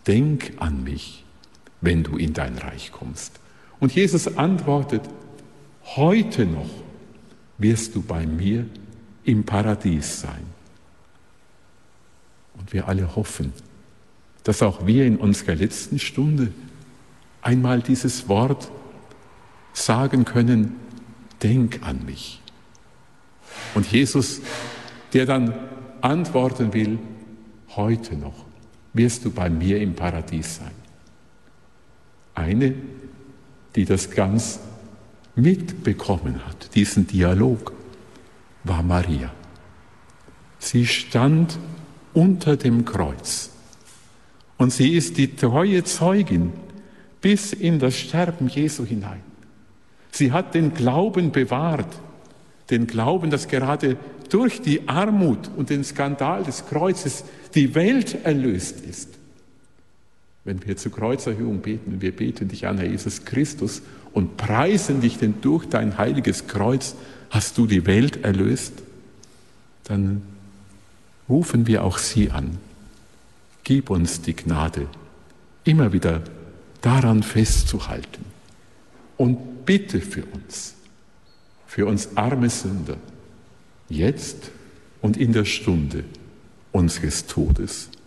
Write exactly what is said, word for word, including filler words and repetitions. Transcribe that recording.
denk an mich, wenn du in dein Reich kommst. Und Jesus antwortet, heute noch wirst du bei mir im Paradies sein. Und wir alle hoffen, dass auch wir in unserer letzten Stunde einmal dieses Wort sagen können, denk an mich. Und Jesus, der dann antworten will, heute noch wirst du bei mir im Paradies sein. Eine, die das ganz mitbekommen hat, diesen Dialog, war Maria. Sie stand unter dem Kreuz und sie ist die treue Zeugin bis in das Sterben Jesu hinein. Sie hat den Glauben bewahrt, den Glauben, dass gerade durch die Armut und den Skandal des Kreuzes die Welt erlöst ist. Wenn wir zur Kreuzerhöhung beten, wir beten dich an, Herr Jesus Christus, und preisen dich, denn durch dein heiliges Kreuz hast du die Welt erlöst, dann rufen wir auch sie an. Gib uns die Gnade, immer wieder daran festzuhalten. Und bitte für uns, für uns arme Sünder, jetzt und in der Stunde unseres Todes.